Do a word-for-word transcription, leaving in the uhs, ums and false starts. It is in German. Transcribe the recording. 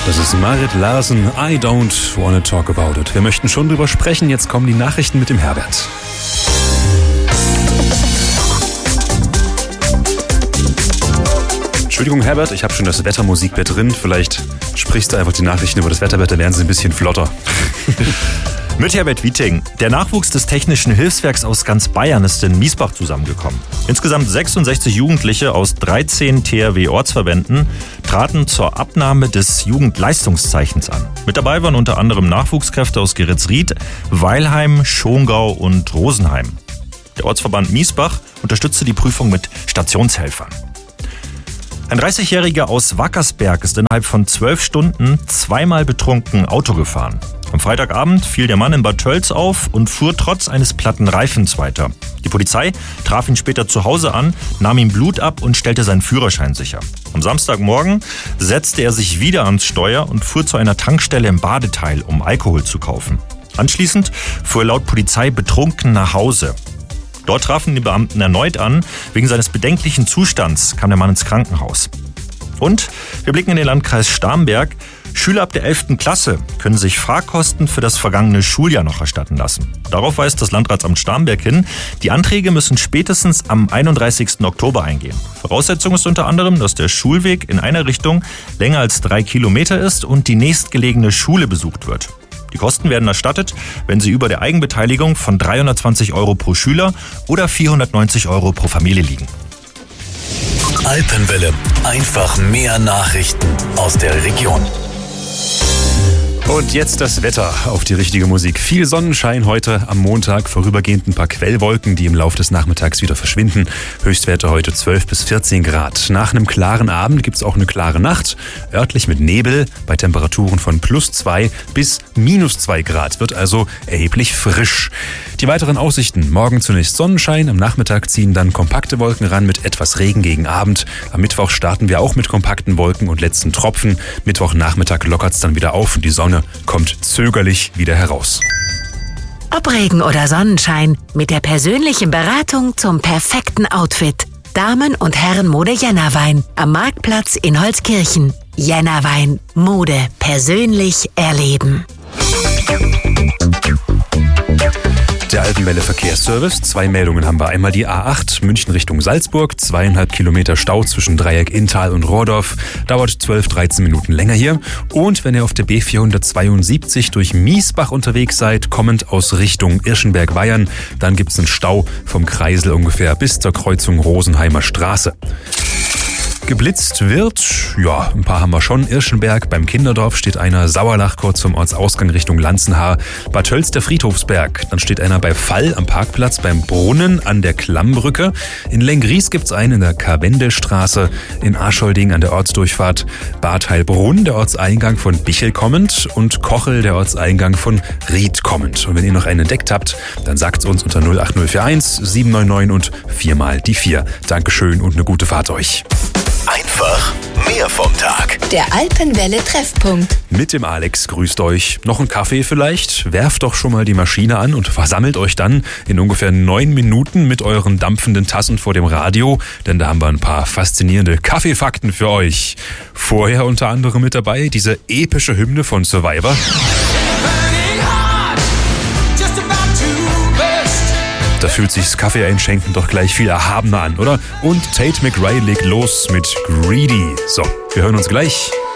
Das ist Marit Larsen, I don't wanna talk about it. Wir möchten schon drüber sprechen, jetzt kommen die Nachrichten mit dem Herbert. Entschuldigung, Herbert, ich habe schon das Wettermusikbett drin. Vielleicht sprichst du einfach die Nachrichten über das Wetterbett, dann werden sie ein bisschen flotter. Mit Herbert Wieting. Der Nachwuchs des Technischen Hilfswerks aus ganz Bayern ist in Miesbach zusammengekommen. Insgesamt sechsundsechzig Jugendliche aus dreizehn T H W-Ortsverbänden traten zur Abnahme des Jugendleistungszeichens an. Mit dabei waren unter anderem Nachwuchskräfte aus Geretsried, Weilheim, Schongau und Rosenheim. Der Ortsverband Miesbach unterstützte die Prüfung mit Stationshelfern. Ein dreißigjähriger aus Wackersberg ist innerhalb von zwölf Stunden zweimal betrunken Auto gefahren. Am Freitagabend fiel der Mann in Bad Tölz auf und fuhr trotz eines platten Reifens weiter. Die Polizei traf ihn später zu Hause an, nahm ihm Blut ab und stellte seinen Führerschein sicher. Am Samstagmorgen setzte er sich wieder ans Steuer und fuhr zu einer Tankstelle im Badeteil, um Alkohol zu kaufen. Anschließend fuhr er laut Polizei betrunken nach Hause. Dort trafen die Beamten erneut an. Wegen seines bedenklichen Zustands kam der Mann ins Krankenhaus. Und wir blicken in den Landkreis Starnberg. Schüler ab der elften Klasse können sich Fahrkosten für das vergangene Schuljahr noch erstatten lassen. Darauf weist das Landratsamt Starnberg hin. Die Anträge müssen spätestens am einunddreißigsten Oktober eingehen. Voraussetzung ist unter anderem, dass der Schulweg in einer Richtung länger als drei Kilometer ist und die nächstgelegene Schule besucht wird. Die Kosten werden erstattet, wenn sie über der Eigenbeteiligung von dreihundertzwanzig Euro pro Schüler oder vierhundertneunzig Euro pro Familie liegen. Alpenwelle. Einfach mehr Nachrichten aus der Region. Und jetzt das Wetter auf die richtige Musik. Viel Sonnenschein heute am Montag, vorübergehend ein paar Quellwolken, die im Laufe des Nachmittags wieder verschwinden. Höchstwerte heute zwölf bis vierzehn Grad. Nach einem klaren Abend gibt es auch eine klare Nacht, örtlich mit Nebel bei Temperaturen von plus zwei bis minus zwei Grad. Wird also erheblich frisch. Die weiteren Aussichten: morgen zunächst Sonnenschein, am Nachmittag ziehen dann kompakte Wolken ran mit etwas Regen gegen Abend. Am Mittwoch starten wir auch mit kompakten Wolken und letzten Tropfen. Mittwochnachmittag lockert es dann wieder auf und die Sonne kommt zögerlich wieder heraus. Ob Regen oder Sonnenschein, mit der persönlichen Beratung zum perfekten Outfit. Damen- und Herrenmode Jännerwein am Marktplatz in Holzkirchen. Jännerwein. Mode persönlich erleben. Der Alpenwelle Verkehrsservice. Zwei Meldungen haben wir. Einmal die A acht München Richtung Salzburg. Zweieinhalb Kilometer Stau zwischen Dreieck Inntal und Rohrdorf. Dauert zwölf, dreizehn Minuten länger hier. Und wenn ihr auf der B vierhundertzweiundsiebzig durch Miesbach unterwegs seid, kommend aus Richtung Irschenberg-Weyern, dann gibt es einen Stau vom Kreisel ungefähr bis zur Kreuzung Rosenheimer Straße. Geblitzt wird, ja, ein paar haben wir schon. Irschenberg, beim Kinderdorf steht einer. Sauerlach kurz vom Ortsausgang Richtung Lanzenhaar. Bad Tölz, der Friedhofsberg. Dann steht einer bei Fall am Parkplatz beim Brunnen an der Klammbrücke. In Lenggries gibt's einen in der Karwendelstraße. In Arscholding an der Ortsdurchfahrt Bad Heilbrunn, der Ortseingang von Bichel kommend. Und Kochel, der Ortseingang von Ried kommend. Und wenn ihr noch einen entdeckt habt, dann sagt's uns unter null acht null vier eins sieben neun neun und viermal die vier. Dankeschön und eine gute Fahrt euch. Einfach mehr vom Tag. Der Alpenwelle Treffpunkt. Mit dem Alex grüßt euch. Noch einen Kaffee vielleicht? Werft doch schon mal die Maschine an und versammelt euch dann in ungefähr neun Minuten mit euren dampfenden Tassen vor dem Radio, denn da haben wir ein paar faszinierende Kaffeefakten für euch. Vorher unter anderem mit dabei diese epische Hymne von Survivor. Da fühlt sich's Kaffee einschenken doch gleich viel erhabener an, oder? Und Tate McRae legt los mit Greedy. So, wir hören uns gleich.